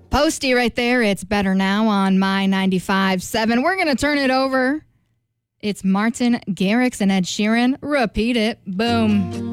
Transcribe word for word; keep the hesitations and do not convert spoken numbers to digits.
Posty right there. It's Better Now on My ninety-five point seven. We're going to turn it over. It's Martin Garrix and Ed Sheeran. Repeat it. Boom.